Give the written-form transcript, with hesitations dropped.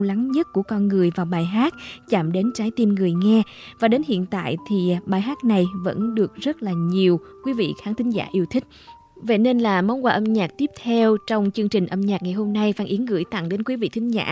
lắng nhất của con người vào bài hát chạm đến trái tim người nghe. Và đến hiện tại thì bài hát này vẫn được rất là nhiều quý vị khán thính giả yêu thích. Vậy nên là món quà âm nhạc tiếp theo trong chương trình âm nhạc ngày hôm nay Phan Yến gửi tặng đến quý vị thính giả